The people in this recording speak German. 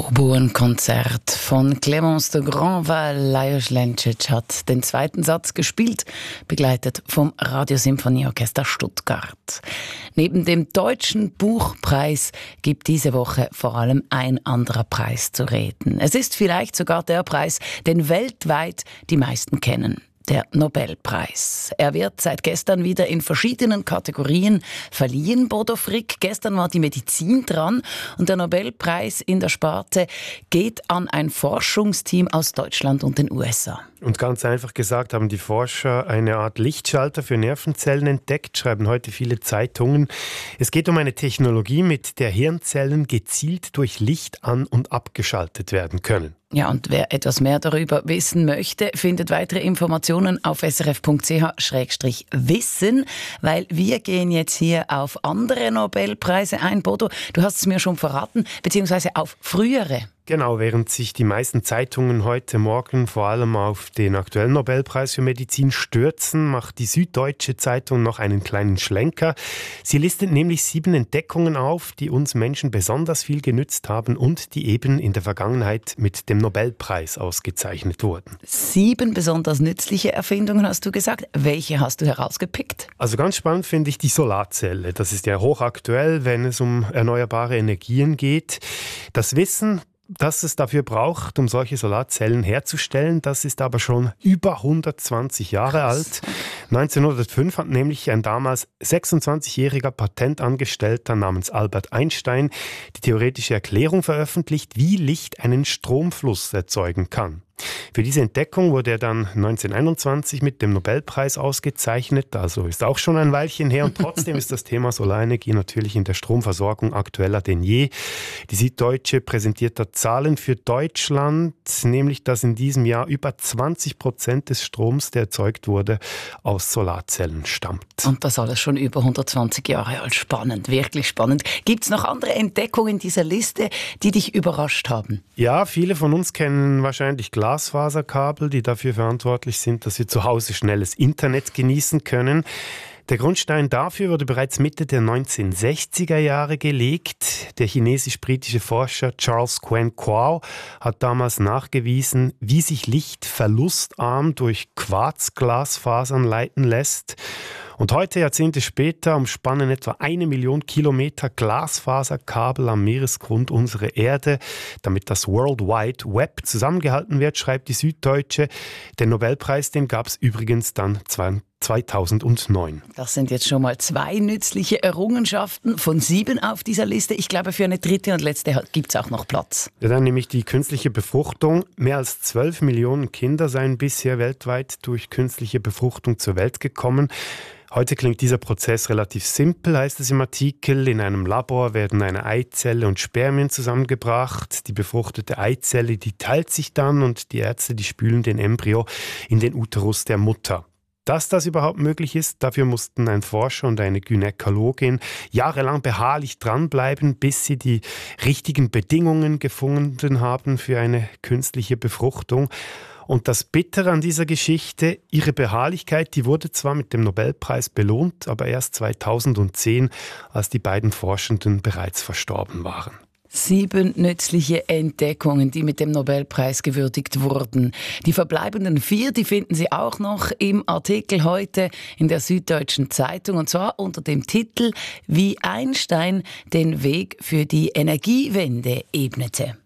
Oboenkonzert von Clémence de Grandval. Lajos Lenčić hat den zweiten Satz gespielt, begleitet vom Radiosymphonieorchester Stuttgart. Neben dem Deutschen Buchpreis gibt diese Woche vor allem ein anderer Preis zu reden. Es ist vielleicht sogar der Preis, den weltweit die meisten kennen. Der Nobelpreis. Er wird seit gestern wieder in verschiedenen Kategorien verliehen, Bodo Frick. Gestern war die Medizin dran und der Nobelpreis in der Sparte geht an ein Forschungsteam aus Deutschland und den USA. Und ganz einfach gesagt haben die Forscher eine Art Lichtschalter für Nervenzellen entdeckt, schreiben heute viele Zeitungen. Es geht um eine Technologie, mit der Hirnzellen gezielt durch Licht an- und abgeschaltet werden können. Ja, und wer etwas mehr darüber wissen möchte, findet weitere Informationen auf srf.ch/wissen, weil wir gehen jetzt hier auf andere Nobelpreise ein. Bodo, du hast es mir schon verraten, beziehungsweise auf frühere. Genau, während sich die meisten Zeitungen heute Morgen vor allem auf den aktuellen Nobelpreis für Medizin stürzen, macht die Süddeutsche Zeitung noch einen kleinen Schlenker. Sie listet nämlich 7 Entdeckungen auf, die uns Menschen besonders viel genützt haben und die eben in der Vergangenheit mit dem Nobelpreis ausgezeichnet wurden. 7 besonders nützliche Erfindungen, hast du gesagt. Welche hast du herausgepickt? Also ganz spannend finde ich die Solarzelle. Das ist ja hochaktuell, wenn es um erneuerbare Energien geht. Das Wissen, dass es dafür braucht, um solche Solarzellen herzustellen, das ist aber schon über 120 Jahre alt. 1905 hat nämlich ein damals 26-jähriger Patentangestellter namens Albert Einstein die theoretische Erklärung veröffentlicht, wie Licht einen Stromfluss erzeugen kann. Für diese Entdeckung wurde er dann 1921 mit dem Nobelpreis ausgezeichnet, also ist auch schon ein Weilchen her und trotzdem ist das Thema Solarenergie natürlich in der Stromversorgung aktueller denn je. Die Süddeutsche präsentiert da Zahlen für Deutschland, nämlich dass in diesem Jahr über 20% des Stroms, der erzeugt wurde, aus Solarzellen stammt. Und das alles schon über 120 Jahre alt. Spannend, wirklich spannend. Gibt es noch andere Entdeckungen in dieser Liste, die dich überrascht haben? Ja, viele von uns kennen wahrscheinlich Glasfaserkabel, die dafür verantwortlich sind, dass wir zu Hause schnelles Internet genießen können. Der Grundstein dafür wurde bereits Mitte der 1960er Jahre gelegt. Der chinesisch-britische Forscher Charles Quen Kuo hat damals nachgewiesen, wie sich Licht verlustarm durch Quarzglasfasern leiten lässt. Und heute, Jahrzehnte später, umspannen etwa 1 Million Kilometer Glasfaserkabel am Meeresgrund unserer Erde, damit das World Wide Web zusammengehalten wird, schreibt die Süddeutsche. Den Nobelpreis, den gab es übrigens dann 2009. Das sind jetzt schon mal 2 nützliche Errungenschaften von 7 auf dieser Liste. Ich glaube, für eine dritte und letzte gibt es auch noch Platz. Ja, dann nämlich die künstliche Befruchtung. Mehr als 12 Millionen Kinder seien bisher weltweit durch künstliche Befruchtung zur Welt gekommen. Heute klingt dieser Prozess relativ simpel, heißt es im Artikel. In einem Labor werden eine Eizelle und Spermien zusammengebracht. Die befruchtete Eizelle, die teilt sich dann und die Ärzte, die spülen den Embryo in den Uterus der Mutter. Dass das überhaupt möglich ist, dafür mussten ein Forscher und eine Gynäkologin jahrelang beharrlich dranbleiben, bis sie die richtigen Bedingungen gefunden haben für eine künstliche Befruchtung. Und das Bittere an dieser Geschichte, ihre Beharrlichkeit, die wurde zwar mit dem Nobelpreis belohnt, aber erst 2010, als die beiden Forschenden bereits verstorben waren. 7 nützliche Entdeckungen, die mit dem Nobelpreis gewürdigt wurden. Die verbleibenden 4, die finden Sie auch noch im Artikel heute in der Süddeutschen Zeitung, und zwar unter dem Titel »Wie Einstein den Weg für die Energiewende ebnete«.